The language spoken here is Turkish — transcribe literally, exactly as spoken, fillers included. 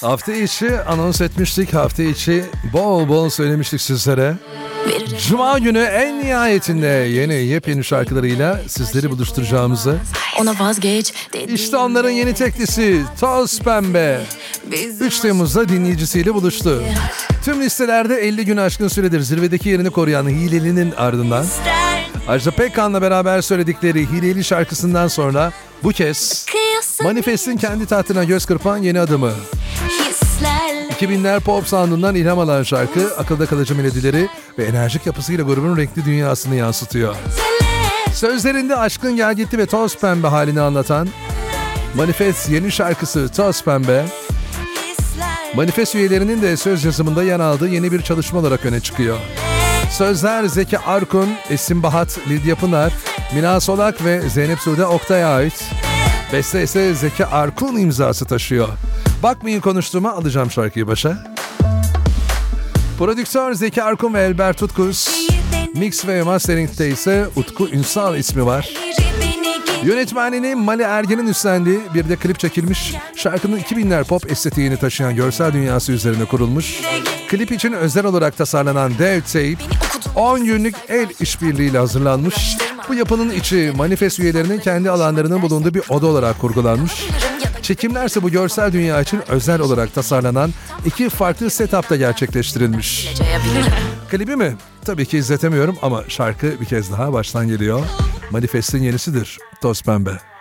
Hafta içi anons etmiştik. Hafta içi bol bol söylemiştik sizlere. Cuma günü en nihayetinde yeni yepyeni şarkılarıyla sizleri buluşturacağımızı. Ona vazgeç. İşte onların yeni teklisi Toz Pembe. üç Temmuz'da dinleyicisiyle buluştu. Tüm listelerde elli gün aşkın süredir zirvedeki yerini koruyan Hileli'nin ardından Ajda Pekkan'la beraber söyledikleri Hileli şarkısından sonra bu kez Manifest'in kendi tahtına göz kırpan yeni adımı. iki binler pop sound'undan ilham alan şarkı akılda kalıcı melodileri ve enerjik yapısıyla grubun renkli dünyasını yansıtıyor. Sözlerinde aşkın gelgitti ve toz pembe halini anlatan Manifest yeni şarkısı Toz Pembe, Manifest üyelerinin de söz yazımında yer aldığı yeni bir çalışma olarak öne çıkıyor. Sözler Zeki Arkun, Esin Bahat, Lidya Pınar, Mina Solak ve Zeynep Sude Oktay'a ait. Beste ise Zeki Arkun imzası taşıyor. Bakmayın konuştuğuma, alacağım şarkıyı başa. Prodüktör Zeki Arkun ve Elber Tutkuz. Mix ve mastering'de ise Utku Ünsal ismi var. Yönetmenliğini Mali Ergen'in üstlendiği bir de klip çekilmiş. Şarkının iki binler pop estetiğini taşıyan görsel dünyası üzerine kurulmuş. Klip için özel olarak tasarlanan dev tape on günlük el işbirliğiyle hazırlanmış. Bu yapının içi Manifest üyelerinin kendi alanlarının bulunduğu bir oda olarak kurgulanmış. Çekimlerse bu görsel dünya için özel olarak tasarlanan iki farklı setup'ta gerçekleştirilmiş. Klibi mi? Tabii ki izletemiyorum ama şarkı bir kez daha baştan geliyor. Manifest'in yenisidir Toz Pembe.